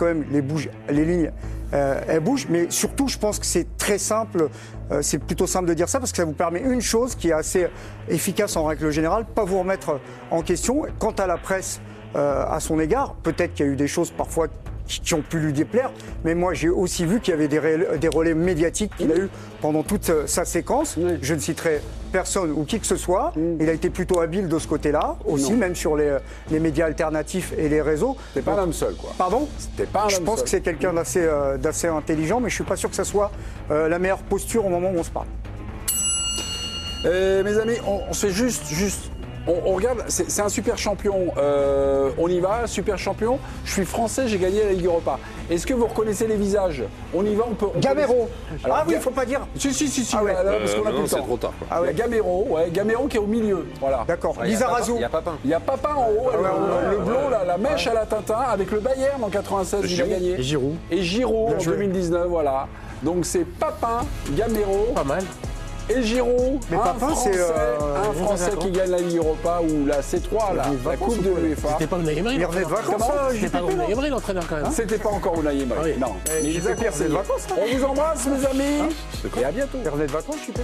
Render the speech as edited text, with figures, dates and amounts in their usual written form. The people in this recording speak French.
quand même les lignes, elles bougent. Mais surtout, je pense que c'est très simple. C'est plutôt simple de dire ça parce que ça vous permet une chose qui est assez efficace en règle générale, pas vous remettre en question. Quant à la presse, à son égard, peut-être qu'il y a eu des choses parfois qui ont pu lui déplaire, mais moi j'ai aussi vu qu'il y avait des relais médiatiques qu'il a eu pendant toute sa séquence. Je ne citerai personne ou qui que ce soit. Il a été plutôt habile de ce côté-là, aussi, même sur les médias alternatifs et les réseaux. T'es pas l'homme seul, quoi. Pardon ? T'es pas un homme seul. Je pense que c'est quelqu'un d'assez intelligent, mais je suis pas sûr que ça soit la meilleure posture au moment où on se parle. Mes amis, on se fait juste... On regarde, c'est un super champion, on y va, super champion. Je suis français, j'ai gagné la Ligue Europa. Est-ce que vous reconnaissez les visages? On y va, on peut... Gamero. Ah oui, il ne faut pas dire. Si, Ah ouais. parce qu'on a plus le temps. C'est trop tard. Quoi. Ah ouais. Gamero qui est au milieu. Voilà. D'accord. Lizarazu. Il y a Papin. Il y a Papin en haut, le blond, la mèche à la Tintin, avec le Bayern en 96, il a gagné. Et Giroud. Et Giroud en 2019, voilà. Donc c'est Papin, Gamero. Pas mal. Et Giroud, mais Papin, un Français qui gagne la Ligue Europa ou la C3, la Coupe de l'UEFA. C'était pas Unai Emery. Il revenait de vacances. C'était pas Unai Emery l'entraîneur quand même. C'était pas encore Unai Emery. Oui. Non. Mais il revenait de vacances. On vous embrasse, mes amis. Et à bientôt. Il revenait de vacances,